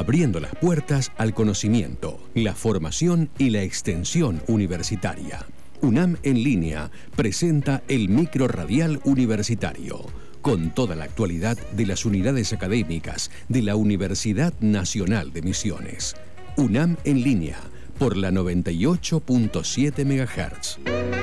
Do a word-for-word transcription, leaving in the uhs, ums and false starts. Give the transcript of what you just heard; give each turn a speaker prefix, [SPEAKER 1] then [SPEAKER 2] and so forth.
[SPEAKER 1] abriendo las puertas al conocimiento, la formación y la extensión universitaria. UNAM en línea presenta el Micro Radial Universitario, con toda la actualidad de las unidades académicas de la Universidad Nacional de Misiones. UNAM en línea, por la noventa y ocho punto siete megahertz.